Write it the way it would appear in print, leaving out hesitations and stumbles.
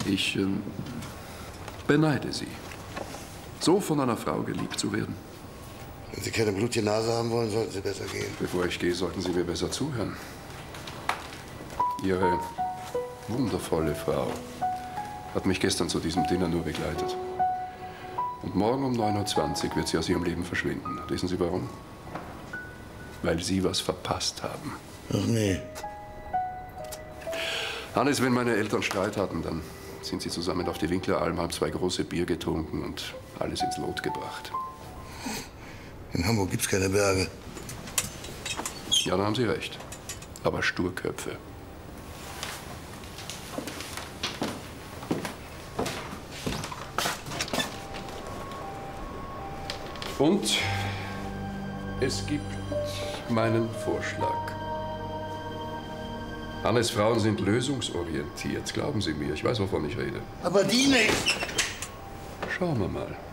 Ich beneide Sie, so von einer Frau geliebt zu werden. Wenn Sie keine blutige Nase haben wollen, sollten Sie besser gehen. Bevor ich gehe, sollten Sie mir besser zuhören. Ihre wundervolle Frau hat mich gestern zu diesem Dinner nur begleitet. Und morgen um 9:20 Uhr wird sie aus Ihrem Leben verschwinden. Wissen Sie warum? Weil Sie was verpasst haben. Ach nee. Hannes, wenn meine Eltern Streit hatten, dann sind sie zusammen auf die Winkleralm, haben 2 große Bier getrunken und alles ins Lot gebracht. In Hamburg gibt's keine Berge. Ja, da haben Sie recht. Aber Sturköpfe. Und es gibt meinen Vorschlag. Hannes Frauen sind lösungsorientiert, glauben Sie mir. Ich weiß, wovon ich rede. Aber die nicht! Schauen wir mal.